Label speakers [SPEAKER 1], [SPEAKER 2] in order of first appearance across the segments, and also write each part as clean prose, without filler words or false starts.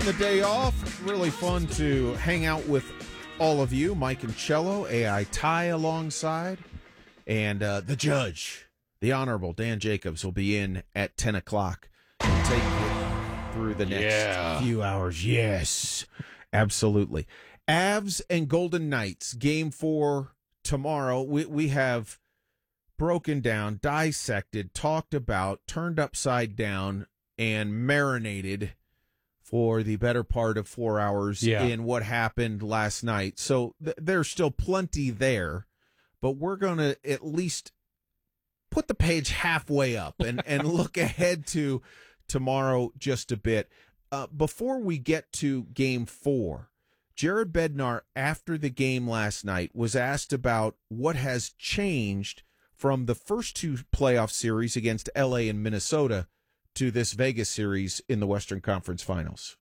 [SPEAKER 1] the day off. Really fun to hang out with all of you. Mike and Cello, AI Ty alongside. And the judge, the Honorable Dan Jacobs, will be in at 10 o'clock and take you through the next few hours. Yes, absolutely. Avs and Golden Knights, Game 4 tomorrow. We have broken down, dissected, talked about, turned upside down, and marinated for the better part of 4 hours in what happened last night. So there's still plenty there, but we're going to at least put the page halfway up and look ahead to tomorrow just a bit. Before we get to Game 4, Jared Bednar, after the game last night, was asked about what has changed from the first two playoff series against LA and Minnesota to this Vegas series in the Western Conference Finals.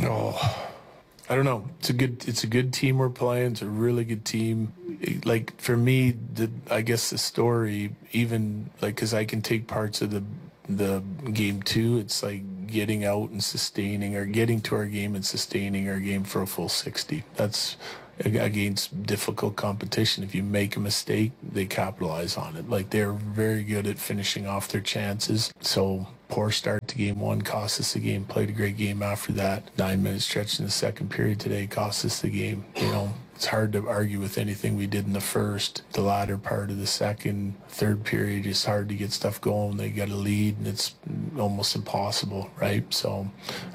[SPEAKER 2] Oh, I don't know. It's a good team we're playing. It's a really good team. Like for me, I guess the story, even like, cause I can take parts of the game two. It's like getting out and sustaining, or getting to our game and sustaining our game for a full 60. That's against difficult competition. If you make a mistake, they capitalize on it. Like they're very good at finishing off their chances. So poor start to game one cost us the game. Played a great game after that. 9-minute stretch in the second period today cost us the game. You know, it's hard to argue with anything we did in the first. The latter part of the second, third period, it's hard to get stuff going. They got a lead, and it's almost impossible, right? So,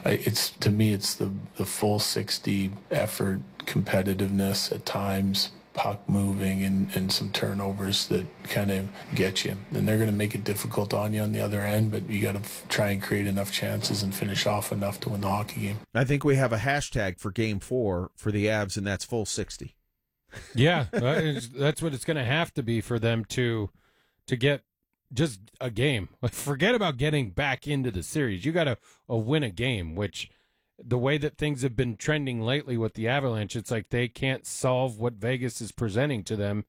[SPEAKER 2] to me, it's the full 60 effort, competitiveness at times, puck moving, and some turnovers that kind of get you. And they're going to make it difficult on you on the other end, but you got to try and create enough chances and finish off enough to win the hockey game.
[SPEAKER 1] I think we have a hashtag for Game 4 for the Avs, and that's full 60.
[SPEAKER 3] Yeah, that's what it's going to have to be for them to get just a game. Like, forget about getting back into the series. You got to win a game, which the way that things have been trending lately with the Avalanche, it's like they can't solve what Vegas is presenting to them.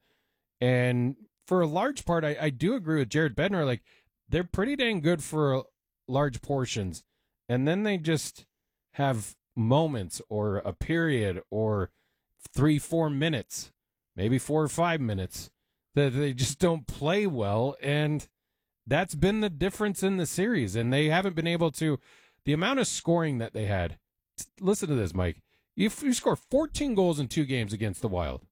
[SPEAKER 3] And for a large part, I do agree with Jared Bednar. Like, they're pretty dang good for large portions. And then they just have moments or a period or 3-4 minutes, maybe 4 or 5 minutes, that they just don't play well. And that's been the difference in the series. And they haven't been able to. The amount of scoring that they had, listen to this, Mike. You score 14 goals in 2 games against the Wild.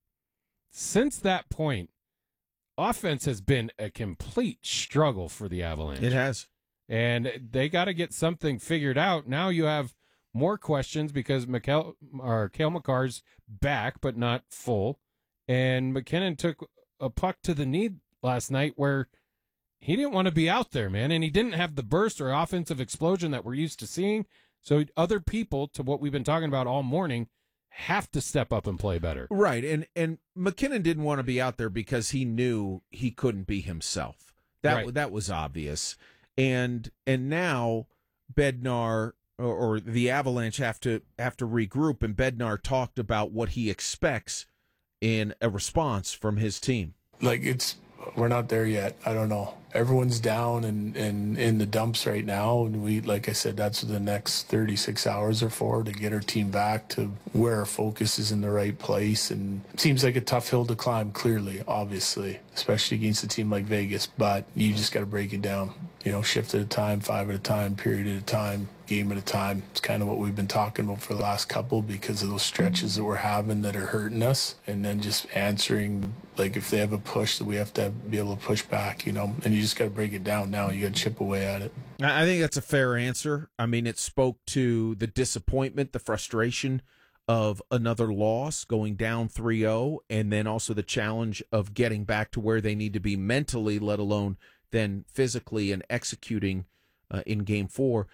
[SPEAKER 3] Since that point, offense has been a complete struggle for the Avalanche.
[SPEAKER 1] It has.
[SPEAKER 3] And they got to get something figured out. Now you have more questions because Cale Makar's back, but not full. And McKinnon took a puck to the knee last night where he didn't want to be out there, man, and he didn't have the burst or offensive explosion that we're used to seeing. So other people, to what we've been talking about all morning, have to step up and play better.
[SPEAKER 1] Right, and McKinnon didn't want to be out there because he knew he couldn't be himself. That was obvious. And now Bednar or the Avalanche have to regroup, and Bednar talked about what he expects in a response from his team.
[SPEAKER 2] Like, we're not there yet. I don't know. Everyone's down and in the dumps right now. And we, like I said, that's what the next 36 hours are for, to get our team back to where our focus is in the right place. And it seems like a tough hill to climb, clearly, obviously, especially against a team like Vegas. But you just got to break it down. You know, shift at a time, 5 at a time, period at a time, game at a time. It's kind of what we've been talking about for the last couple, because of those stretches that we're having that are hurting us. And then just answering, like, if they have a push, that we have to be able to push back, you know. And you just got to break it down now. You got to chip away at it.
[SPEAKER 1] I think that's a fair answer. I mean, it spoke to the disappointment, the frustration of another loss, going down 3-0, and then also the challenge of getting back to where they need to be mentally, let alone then physically, and executing in Game 4.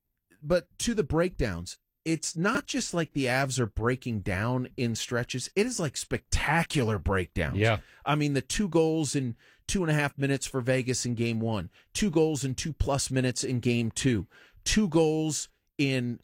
[SPEAKER 1] But to the breakdowns, it's not just like the Avs are breaking down in stretches. It is like spectacular breakdowns.
[SPEAKER 3] Yeah.
[SPEAKER 1] I mean, the 2 goals in 2.5 minutes for Vegas in Game 1, 2 goals in 2+ minutes in Game 2, 2 goals in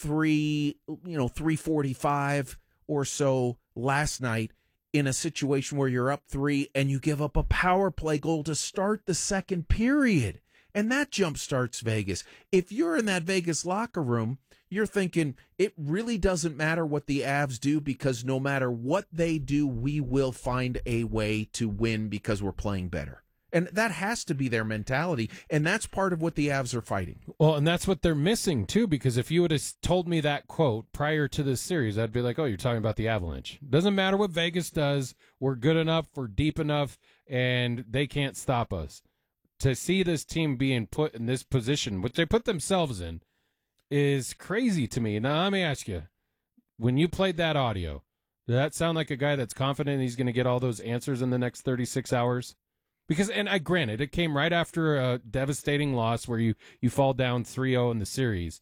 [SPEAKER 1] 3:45 or so last night, in a situation where you're up 3 and you give up a power play goal to start the second period. And that jump starts Vegas. If you're in that Vegas locker room, you're thinking it really doesn't matter what the Avs do, because no matter what they do, we will find a way to win because we're playing better. And that has to be their mentality, and that's part of what the Avs are fighting.
[SPEAKER 3] Well, and that's what they're missing, too, because if you would have told me that quote prior to this series, I'd be like, oh, you're talking about the Avalanche. Doesn't matter what Vegas does. We're good enough, we're deep enough, and they can't stop us. To see this team being put in this position, which they put themselves in, is crazy to me. Now, let me ask you, when you played that audio, did that sound like a guy that's confident he's going to get all those answers in the next 36 hours? Because, and I granted, it came right after a devastating loss where you fall down 3-0 in the series.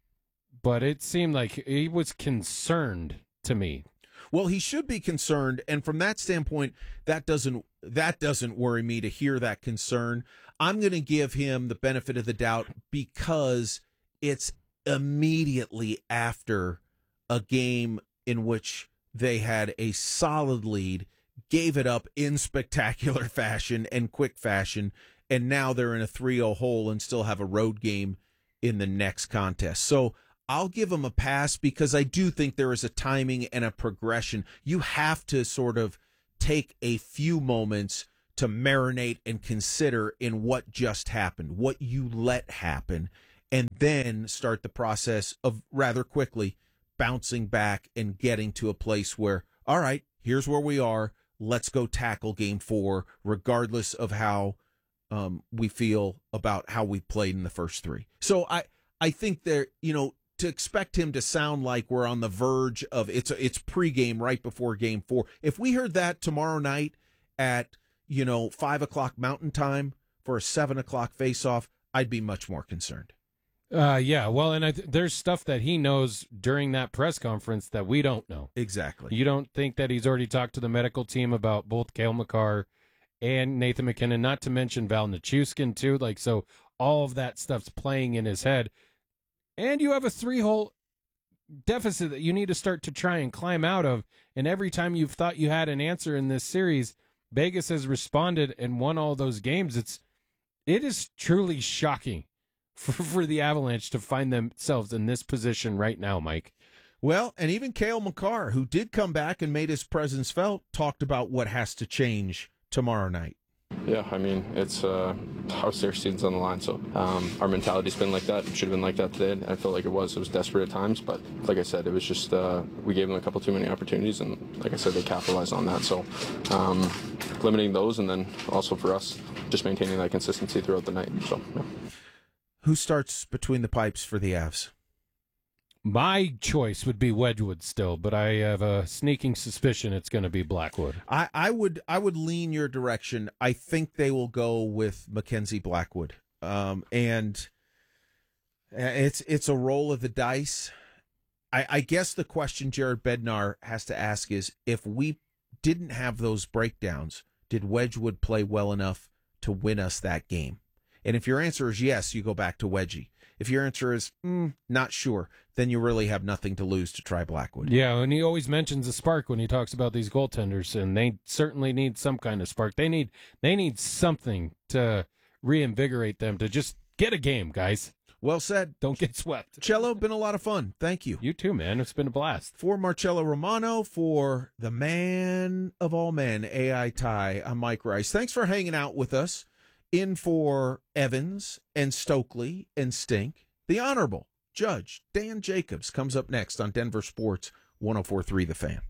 [SPEAKER 3] But it seemed like he was concerned to me.
[SPEAKER 1] Well, he should be concerned, and from that standpoint, that doesn't worry me to hear that concern. I'm going to give him the benefit of the doubt because it's immediately after a game in which they had a solid lead, gave it up in spectacular fashion and quick fashion, and now they're in a 3-0 hole and still have a road game in the next contest. So I'll give them a pass because I do think there is a timing and a progression. You have to sort of take a few moments to marinate and consider in what just happened, what you let happen, and then start the process of rather quickly bouncing back and getting to a place where, all right, here's where we are. Let's go tackle game 4, regardless of how we feel about how we played in the first 3. So I think there, to expect him to sound like we're on the verge of it's pregame right before game 4. If we heard that tomorrow night at 5:00 Mountain Time for a 7:00 face-off, I'd be much more concerned.
[SPEAKER 3] Yeah, well, and there's stuff that he knows during that press conference that we don't know.
[SPEAKER 1] Exactly.
[SPEAKER 3] You don't think that he's already talked to the medical team about both Cale Makar and Nathan McKinnon, not to mention Val Nichushkin, too. So all of that stuff's playing in his head. And you have a 3-hole deficit that you need to start to try and climb out of. And every time you've thought you had an answer in this series, Vegas has responded and won all those games. It is truly shocking for the Avalanche to find themselves in this position right now, Mike.
[SPEAKER 1] Well, and even Cale Makar, who did come back and made his presence felt, talked about what has to change tomorrow night.
[SPEAKER 4] Yeah, I mean, it's house their season's on the line, so our mentality's been like that. It should have been like that today. I felt like it was desperate at times, but like I said, it was just we gave them a couple too many opportunities, and like I said, they capitalized on that. So limiting those, and then also for us, just maintaining that consistency throughout the night. So yeah.
[SPEAKER 1] Who starts between the pipes for the Avs?
[SPEAKER 3] My choice would be Wedgwood still, but I have a sneaking suspicion it's going to be Blackwood.
[SPEAKER 1] I would lean your direction. I think they will go with Mackenzie Blackwood, and it's a roll of the dice. I guess the question Jared Bednar has to ask is, if we didn't have those breakdowns, did Wedgwood play well enough to win us that game? And if your answer is yes, you go back to Wedgie. If your answer is not sure, then you really have nothing to lose to try Blackwood.
[SPEAKER 3] Yeah, and he always mentions a spark when he talks about these goaltenders, and they certainly need some kind of spark. They need something to reinvigorate them to just get a game, guys.
[SPEAKER 1] Well said.
[SPEAKER 3] Don't get swept.
[SPEAKER 1] Cello, been a lot of fun. Thank you.
[SPEAKER 3] You too, man. It's been a blast.
[SPEAKER 1] For Marcello Romano, for the man of all men, AI Ty, I'm Mike Rice. Thanks for hanging out with us. In for Evans and Stokely and Stink, the Honorable Judge Dan Jacobs comes up next on Denver Sports 104.3 The Fan.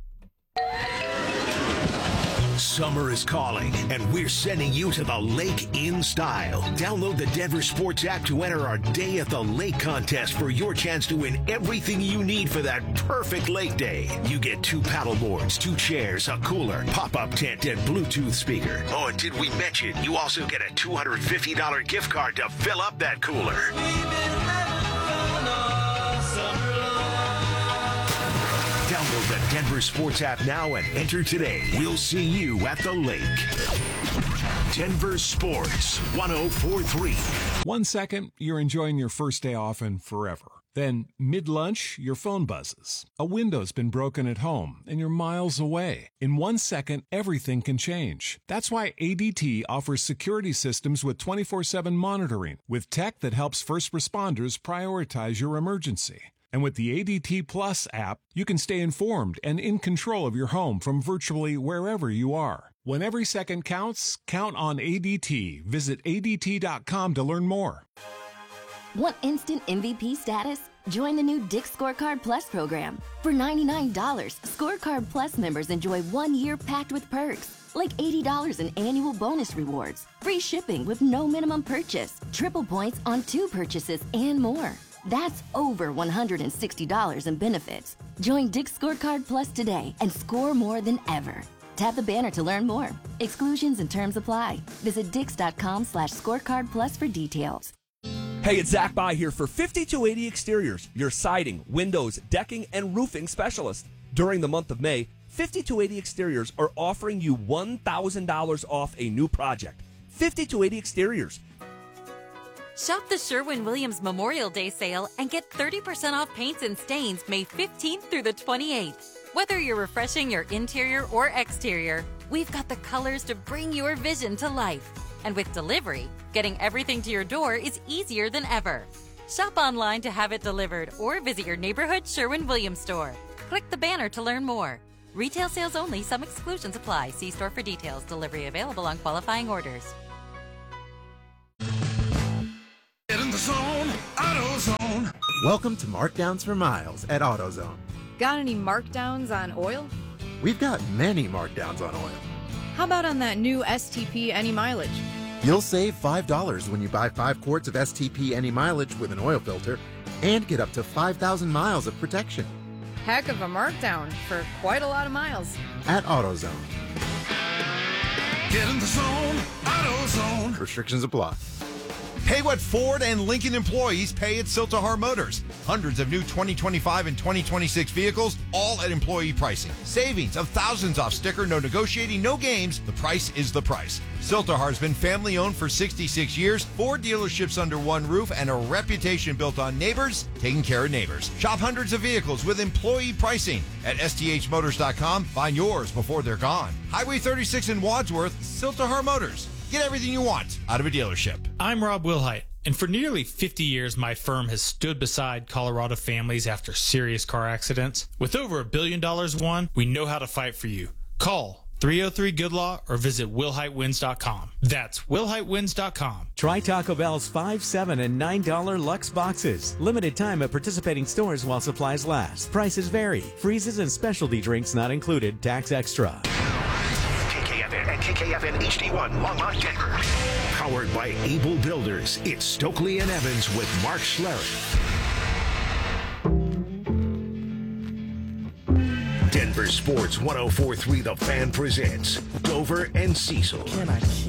[SPEAKER 5] Summer is calling, and we're sending you to the lake in style. Download the Denver Sports app to enter our Day at the Lake contest for your chance to win everything you need for that perfect lake day. You get 2 paddle boards, 2 chairs, a cooler, pop-up tent, and Bluetooth speaker. Oh, and did we mention you also get a $250 gift card to fill up that cooler? Download the Denver Sports app now and enter today. We'll see you at the lake. Denver Sports 104.3.
[SPEAKER 6] 1 second, you're enjoying your first day off and forever. Then, mid-lunch, your phone buzzes. A window's been broken at home, and you're miles away. In 1 second, everything can change. That's why ADT offers security systems with 24/7 monitoring, with tech that helps first responders prioritize your emergency. And with the ADT Plus app, you can stay informed and in control of your home from virtually wherever you are. When every second counts, count on ADT. Visit ADT.com to learn more.
[SPEAKER 7] Want instant MVP status? Join the new Dick's Scorecard Plus program. For $99, Scorecard Plus members enjoy 1 year packed with perks, like $80 in annual bonus rewards, free shipping with no minimum purchase, triple points on 2 purchases, and more. That's over $160 in benefits. Join Dick's Scorecard Plus today and score more than ever. Tap the banner to learn more. Exclusions and terms apply. Visit dix.com/scorecard plus for details.
[SPEAKER 8] Hey, it's Zach By here for 5280 Exteriors, your siding, windows, decking, and roofing specialist. During the month of May, 5280 Exteriors are offering you $1,000 off a new project. 5280 Exteriors.
[SPEAKER 9] Shop the Sherwin-Williams Memorial Day sale and get 30% off paints and stains May 15th through the 28th. Whether you're refreshing your interior or exterior, we've got the colors to bring your vision to life. And with delivery, getting everything to your door is easier than ever. Shop online to have it delivered or visit your neighborhood Sherwin-Williams store. Click the banner to learn more. Retail sales only. Some exclusions apply. See store for details. Delivery available on qualifying orders.
[SPEAKER 10] Get in the zone, AutoZone.
[SPEAKER 11] Welcome to Markdowns for Miles at AutoZone.
[SPEAKER 12] Got any markdowns on oil?
[SPEAKER 11] We've got many markdowns on oil.
[SPEAKER 12] How about on that new STP Any Mileage?
[SPEAKER 11] You'll save $5 when you buy 5 quarts of STP Any Mileage with an oil filter and get up to 5,000 miles of protection.
[SPEAKER 12] Heck of a markdown for quite a lot of miles.
[SPEAKER 11] At AutoZone.
[SPEAKER 10] Get in the zone, AutoZone.
[SPEAKER 11] Restrictions apply.
[SPEAKER 13] Pay what Ford and Lincoln employees pay at Siltahar Motors. Hundreds of new 2025 and 2026 vehicles, all at employee pricing. Savings of thousands off sticker, no negotiating, no games. The price is the price. Siltahar has been family-owned for 66 years, 4 dealerships under one roof, and a reputation built on neighbors taking care of neighbors. Shop hundreds of vehicles with employee pricing at sthmotors.com. Find yours before they're gone. Highway 36 in Wadsworth, Siltahar Motors. Get everything you want out of a dealership.
[SPEAKER 14] I'm Rob Wilhite, and for nearly 50 years, my firm has stood beside Colorado families after serious car accidents. With over $1 billion won, we know how to fight for you. Call 303-GOOD-LAW or visit WilhiteWins.com. That's WilhiteWins.com.
[SPEAKER 15] Try Taco Bell's $5, $7, and $9 Lux boxes. Limited time at participating stores while supplies last. Prices vary. Freezes and specialty drinks not included. Tax extra.
[SPEAKER 5] KKFN and KKFN HD1, Longmont, Denver. Powered by Able Builders, it's Stokely and Evans with Mark Schlereth. Denver Sports 104.3 The Fan presents Dover and Cecil.
[SPEAKER 16] Can I kill